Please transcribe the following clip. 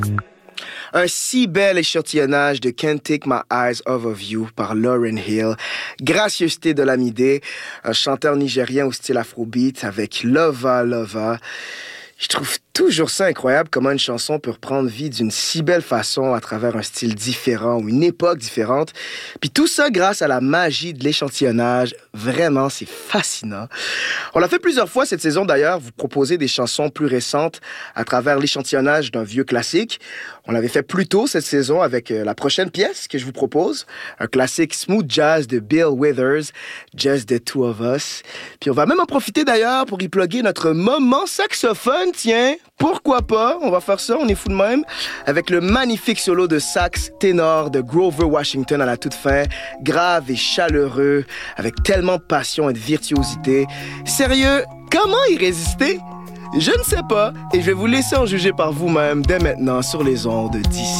Un si bel échantillonnage de Can't Take My Eyes Off of You par Lauryn Hill. Gracieuseté de Lamide, un chanteur nigérien au style afrobeat avec Lova Lova. Je trouve toujours ça incroyable comment une chanson peut reprendre vie d'une si belle façon à travers un style différent ou une époque différente. Puis tout ça grâce à la magie de l'échantillonnage. Vraiment, c'est fascinant. On l'a fait plusieurs fois cette saison d'ailleurs, vous proposer des chansons plus récentes à travers l'échantillonnage d'un vieux classique. On l'avait fait plus tôt cette saison avec la prochaine pièce que je vous propose, un classique smooth jazz de Bill Withers, Just the Two of Us. Puis on va même en profiter d'ailleurs pour y plugger notre moment saxophone, tiens. Pourquoi pas? On va faire ça, on est fou de même. Avec le magnifique solo de sax ténor de Grover Washington à la toute fin, grave et chaleureux, avec tellement de passion et de virtuosité. Sérieux, comment y résister? Je ne sais pas, et je vais vous laisser en juger par vous-même dès maintenant sur les ondes d'ici.